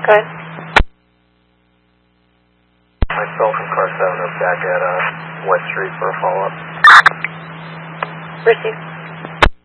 Go ahead. Myself and car 7 are back at West Street for a follow-up. Receive.